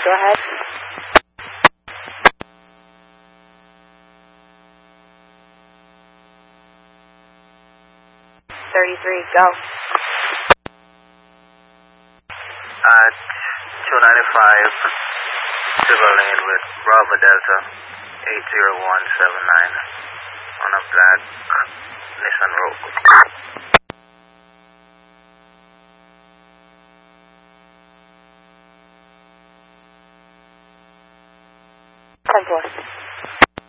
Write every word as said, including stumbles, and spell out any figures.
go ahead. thirty-three, go. Uh, two ninety-five, civil lane with Bravo Delta, eight zero one seven nine, on a black Nissan Rogue. ten four.